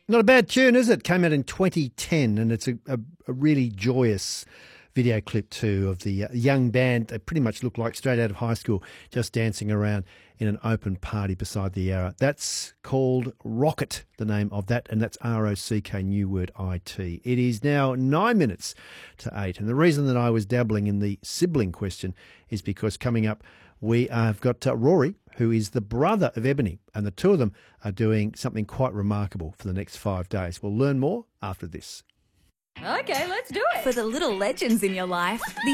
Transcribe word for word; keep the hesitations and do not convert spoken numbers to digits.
Not a bad tune, is it? Came out in twenty ten, and it's a, a, a really joyous video clip too of the uh, young band. They pretty much look like straight out of high school, just dancing around in an open party beside the Yarra. That's called Rocket, the name of that, and that's R O C K, new word I T. It is now nine minutes to eight, and the reason that I was dabbling in the sibling question is because coming up we have got uh, Rory, who is the brother of Ebony, and the two of them are doing something quite remarkable for the next five days. We'll learn more after this. Okay, let's do it. For the little legends in your life, the